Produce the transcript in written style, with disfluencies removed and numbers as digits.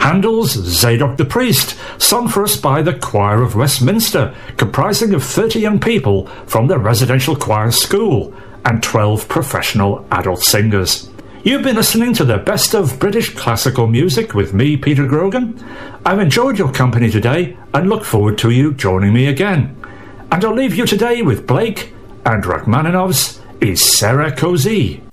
Handel's Zadok the Priest, sung for us by the Choir of Westminster, comprising of 30 young people from the Residential Choir School and 12 professional adult singers. You've been listening to the best of British classical music with me, Peter Grogan. I've enjoyed your company today and look forward to you joining me again. And I'll leave you today with Blake and Rachmaninoff's Is Sarah Cozy.